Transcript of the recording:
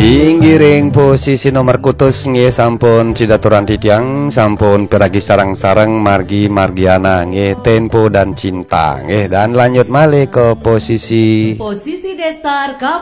Inggiring posisi nomor kutus nggih sampun cidaturan titiang sampun geragi sarang-sarang margi margiana nggih tempo dan cinta nggih dan lanjut malih ke posisi Destar